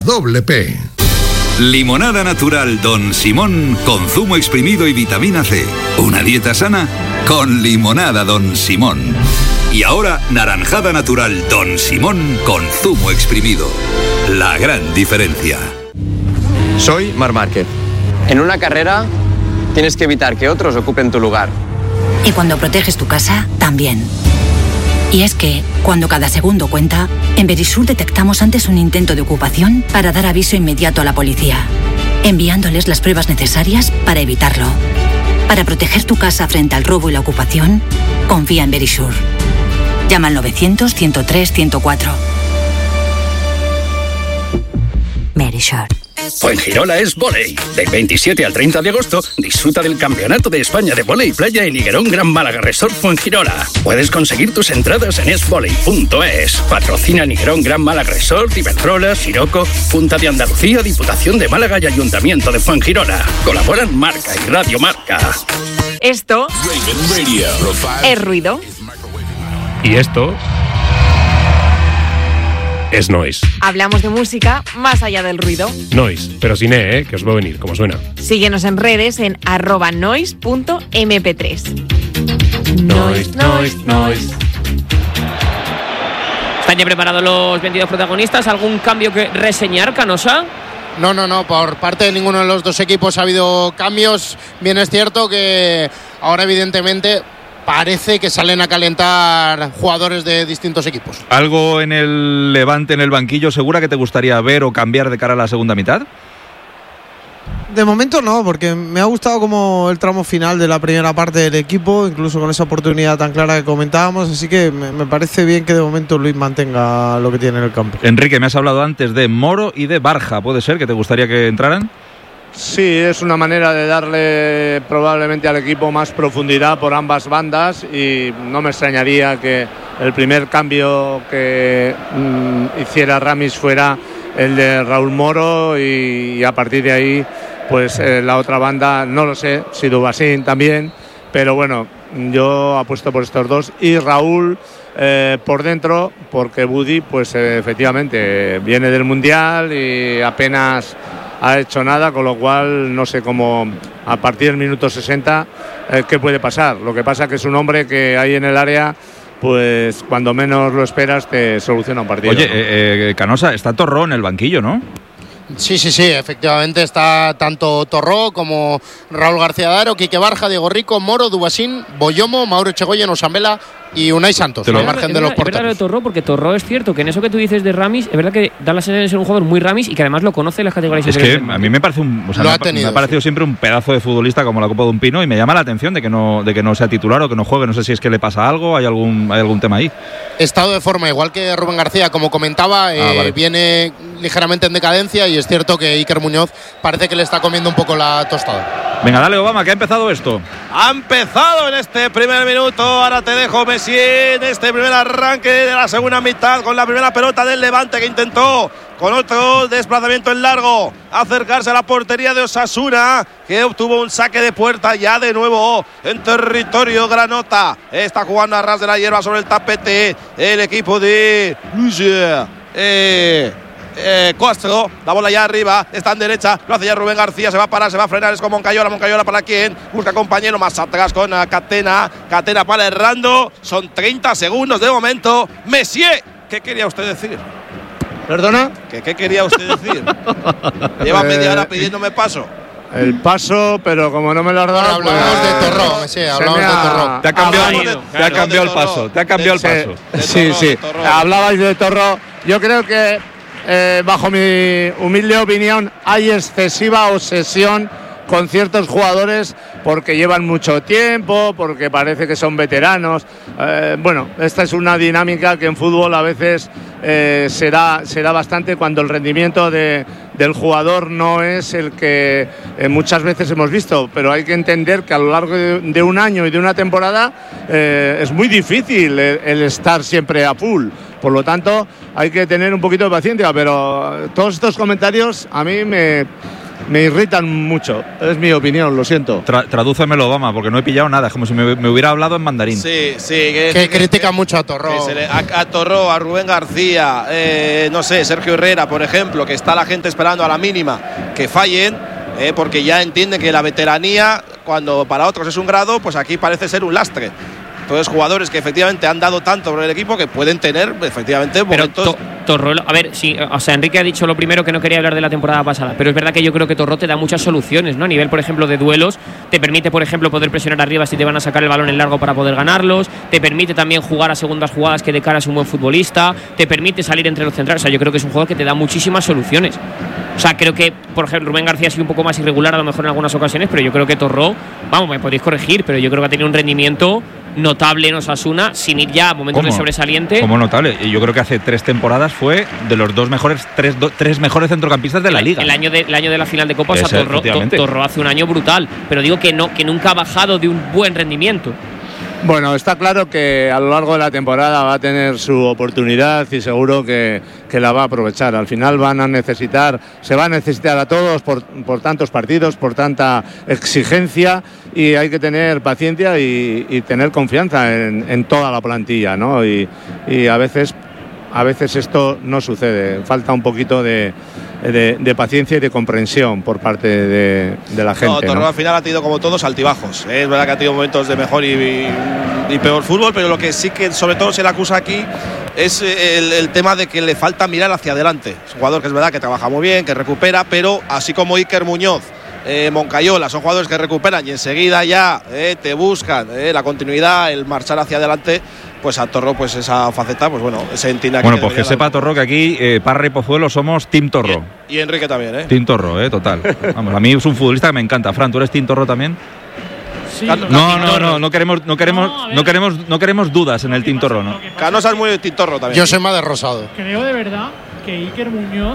Doble P. Limonada natural Don Simón con zumo exprimido y vitamina C. Una dieta sana con limonada Don Simón. Y ahora naranjada natural Don Simón con zumo exprimido. La gran diferencia. Soy Marc Márquez. En una carrera tienes que evitar que otros ocupen tu lugar. Y cuando proteges tu casa, también. Y es que, cuando cada segundo cuenta, en Verisur detectamos antes un intento de ocupación para dar aviso inmediato a la policía, enviándoles las pruebas necesarias para evitarlo. Para proteger tu casa frente al robo y la ocupación, confía en Verisur. Llama al 900-103-104. Verisur. Fuengirola es vóley. Del 27 al 30 de agosto, disfruta del Campeonato de España de Vóley Playa en Higuerón Gran Málaga Resort Fuengirola. Puedes conseguir tus entradas en esvoley.es. Patrocina Higuerón Gran Málaga Resort, Iberdrola, Siroco, Junta de Andalucía, Diputación de Málaga y Ayuntamiento de Fuengirola. Colaboran Marca y Radio Marca. Esto es ruido. Y esto es noise. Hablamos de música más allá del ruido. Noise, pero sin E, que os va a venir, como suena. Síguenos en redes en @noise.mp3. Noise. ¿Están ya preparados los 22 protagonistas? ¿Algún cambio que reseñar, Canosa? No, por parte de ninguno de los dos equipos ha habido cambios. Bien es cierto que ahora evidentemente parece que salen a calentar jugadores de distintos equipos. ¿Algo en el Levante, en el banquillo, segura que te gustaría ver o cambiar de cara a la segunda mitad? De momento no, porque me ha gustado como el tramo final de la primera parte del equipo, incluso con esa oportunidad tan clara que comentábamos, así que me parece bien que de momento Luis mantenga lo que tiene en el campo. Enrique, me has hablado antes de Moro y de Barja, ¿puede ser que te gustaría que entraran? Sí, es una manera de darle probablemente al equipo más profundidad por ambas bandas y no me extrañaría que el primer cambio que hiciera Ramis fuera el de Raúl Moro y a partir de ahí pues la otra banda, no lo sé, si Dubasín también, pero bueno, yo apuesto por estos dos y Raúl por dentro, porque Budi pues efectivamente viene del Mundial y apenas ha hecho nada, con lo cual no sé cómo a partir del minuto 60 qué puede pasar. Lo que pasa que es un hombre que hay en el área, pues cuando menos lo esperas te soluciona un partido. Oye, Canosa, está Torró en el banquillo, ¿no? Sí, efectivamente está tanto Torró como Raúl García Daro, Quique Barja, Diego Rico, Moro, Dubasín, Boyomo, Mauro Echegoyen, Osambela y Unai Santos, al margen de los porteros. Es verdad Torró, porque Torró es cierto que en eso que tú dices de Ramis, es verdad que da la sensación de ser un jugador muy Ramis y que además lo conoce en las categorías. Es que a mí me parece me ha parecido siempre un pedazo de futbolista como la copa de un pino y me llama la atención de que no sea titular o que no juegue. No sé si es que le pasa algo, hay algún tema ahí. Estado de forma, igual que Rubén García, como comentaba, vale. Viene ligeramente en decadencia y es cierto que Iker Muñoz parece que le está comiendo un poco la tostada. Venga, dale, Obama, que ha empezado esto. Ha empezado en este primer minuto. Ahora te dejo, Messi, en este primer arranque de la segunda mitad con la primera pelota del Levante que intentó con otro desplazamiento en largo acercarse a la portería de Osasuna, que obtuvo un saque de puerta ya de nuevo en territorio granota. Está jugando a ras de la hierba sobre el tapete el equipo de Castro, la bola ya arriba, está en derecha, lo hace ya Rubén García, se va a parar, se va a frenar, es con Moncayola para quien busca compañero, más atrás con Catena para Errando, son 30 segundos de momento. Messier, ¿qué quería usted decir? ¿Perdona? ¿Qué quería usted decir? Lleva media hora pidiéndome paso. El paso, pero como no me lo has dado, hablamos de Torró, Messi, hablamos de Torró. Te ha cambiado el paso, Sí. Hablabais de Torró. Yo creo que bajo mi humilde opinión hay excesiva obsesión con ciertos jugadores porque llevan mucho tiempo, porque parece que son veteranos. Bueno, esta es una dinámica que en fútbol a veces se da bastante cuando el rendimiento del jugador no es el que muchas veces hemos visto, pero hay que entender que a lo largo de un año y de una temporada es muy difícil el estar siempre a full. Por lo tanto, hay que tener un poquito de paciencia, pero todos estos comentarios a mí me me irritan mucho. Es mi opinión, lo siento. Tradúcemelo, Obama, porque no he pillado nada. Es como si me hubiera hablado en mandarín. Sí. Que critica mucho a Torró. A Torró, a Rubén García, no sé, Sergio Herrera, por ejemplo, que está la gente esperando a la mínima que fallen, porque ya entienden que la veteranía, cuando para otros es un grado, pues aquí parece ser un lastre. Entonces, jugadores que efectivamente han dado tanto por el equipo que pueden tener efectivamente momentos. Torró, a ver, sí, o sea, Enrique ha dicho lo primero, que no quería hablar de la temporada pasada, pero es verdad que yo creo que Torró te da muchas soluciones, ¿no? A nivel, por ejemplo, de duelos, te permite, por ejemplo, poder presionar arriba si te van a sacar el balón en largo para poder ganarlos, te permite también jugar a segundas jugadas, que de cara es un buen futbolista, te permite salir entre los centrales. O sea, yo creo que es un jugador que te da muchísimas soluciones. O sea, creo que, por ejemplo, Rubén García ha sido un poco más irregular a lo mejor en algunas ocasiones, pero yo creo que Torró, vamos, me podéis corregir, pero yo creo que ha tenido un rendimiento notable en Osasuna, sin ir ya a momentos de sobresaliente. Como notable. Yo creo que hace 3 temporadas fue de los tres mejores centrocampistas de la liga. El año de la final de Copa, o sea, Torró hace un año brutal, pero digo que nunca ha bajado de un buen rendimiento. Bueno, está claro que a lo largo de la temporada va a tener su oportunidad y seguro que la va a aprovechar. Al final se va a necesitar a todos por tantos partidos, por tanta exigencia, y hay que tener paciencia y tener confianza en toda la plantilla, ¿no? Y a veces esto no sucede, falta un poquito de paciencia y de comprensión por parte de la gente. No, Torró al final ha tenido como todos altibajos. Es verdad que ha tenido momentos de mejor y peor fútbol, pero lo que sí que sobre todo se le acusa aquí es el tema de que le falta mirar hacia adelante. Es un jugador que es verdad que trabaja muy bien, que recupera, pero así como Iker Muñoz, Moncayola, son jugadores que recuperan y enseguida ya te buscan la continuidad, el marchar hacia adelante. Pues a Torró, pues esa faceta, pues bueno, se entiende aquí. Bueno, pues que sepa Torró que aquí Parra y Pozuelo somos Team Torró. Y Enrique también, Team Torró, total. Vamos, a mí es un futbolista que me encanta. Fran, ¿tú eres Team Torró también? Sí, no queremos dudas en el Team Torró, ¿no? Canosa es muy Team Torró también. Yo soy más de Rosado. Creo de verdad que Iker Muñoz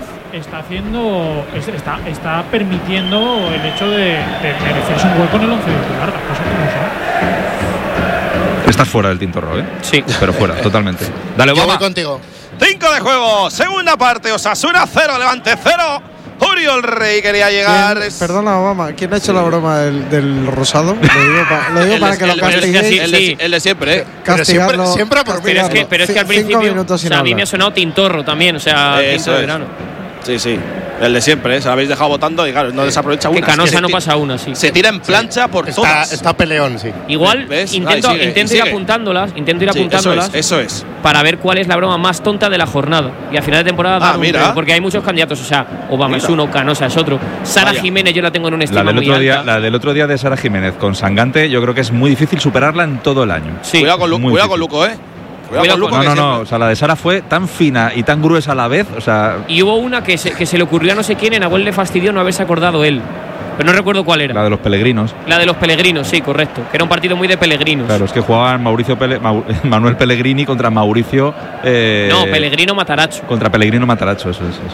está permitiendo el hecho de merecerse un hueco en el 11 titular, las cosas como son. Estás fuera del Team Torró, Sí. Pero fuera, totalmente. Dale, Yo Obama. voy contigo. 5 de juego, segunda parte, Osasuna 0, Levante 0. Uriol Rey quería llegar. Perdona, Obama, ¿quién ha hecho la broma del Rosado? Lo digo para que lo castiguéis. El de siempre, Siempre por mí. Pero es que al principio, o sea, a mí me ha sonado Tintorro también, o sea, Tinto de verano. Sí, el de siempre, se lo habéis dejado votando y claro, no desaprovecha una. Que Canosa no pasa una, sí. Se tira en plancha por todas. Está peleón, sí. Igual intento ir apuntándolas, Eso es. Para ver cuál es la broma más tonta de la jornada. Y a final de temporada, porque hay muchos candidatos, o sea, Obama es uno, Canosa es otro. Sara Jiménez yo la tengo en un estima muy alta. La del otro día de Sara Jiménez con Sangante, yo creo que es muy difícil superarla en todo el año. Sí. Cuidado con Luco, No, o sea, la de Sara fue tan fina y tan gruesa a la vez, o sea. Y hubo una que se le ocurrió a no sé quién, en Nahuel le fastidió no haberse acordado él. Pero no recuerdo cuál era. La de los Pelegrinos. La de los Pelegrinos, sí, correcto. Que era un partido muy de Pelegrinos. Claro, es que jugaban Manuel Pellegrini contra Mauricio. No, Pellegrino Mataracho. Contra Pellegrino Mataracho, eso es.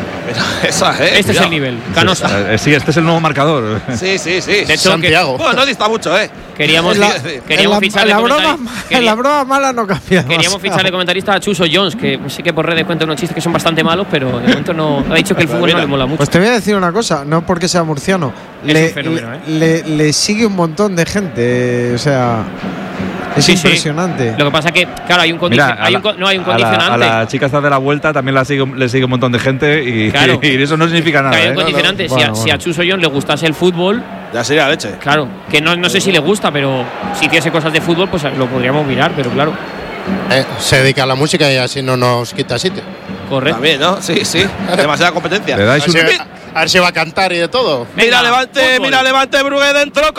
Este es el nivel. Canosa. Sí, este es el nuevo marcador. Sí. De hecho, Santiago. Bueno, no dista mucho, Queríamos ficharle la broma mala no cambia. Queríamos ficharle comentarista a Chuso Jones, que sé que por redes cuenta unos chistes que son bastante malos, pero de momento no ha dicho que el fútbol no le mola mucho. Pues te voy a decir una cosa, no porque sea murciano. Es un fenómeno, le sigue un montón de gente, o sea. Es impresionante. Lo que pasa es que, claro, hay un condicionante. A la chica esta de la vuelta también le sigue un montón de gente y eso no significa nada. Hay un condicionante. Si a Chuso John le gustase el fútbol, ya sería leche. Claro, que no sé si le gusta, pero si hiciese cosas de fútbol, pues lo podríamos mirar, pero claro. Se dedica a la música y así no nos quita sitio. Correcto. También, ¿no? Sí. Demasiada competencia. A ver si va a cantar y de todo. Mira, Levante, Brugué dentro,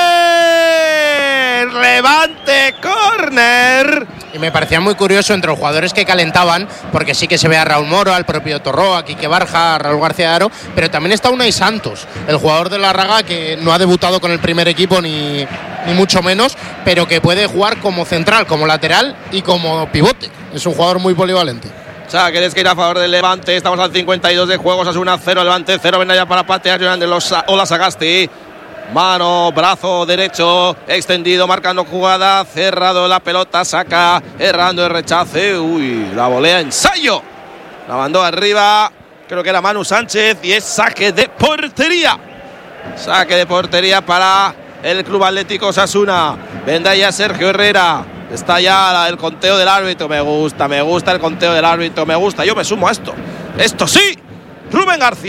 córner. Levante, córner. Y me parecía muy curioso entre los jugadores que calentaban, porque sí que se ve a Raúl Moro, al propio Torró, a Quique Barja, a Raúl García de Aro, pero también está Unai Santos, el jugador de la Raga que no ha debutado con el primer equipo ni mucho menos, pero que puede jugar como central, como lateral y como pivote. Es un jugador muy polivalente. O sea, queréis que ir a favor del Levante. Estamos al 52 de juegos. Osasuna 0, Levante 0. Ven allá para patear. Ola Sagasti. Mano, brazo derecho, extendido, marcando jugada. Cerrado la pelota, saca. Errando el rechace. Uy, la volea, ensayo. La mandó arriba. creo que era Manu Sánchez, y es saque de portería. Saque de portería para el Club Atlético Osasuna. Venda ya Sergio Herrera. Está ya el conteo del árbitro. Me gusta el conteo del árbitro. Me gusta. Yo me sumo a esto. Esto sí. Rubén García.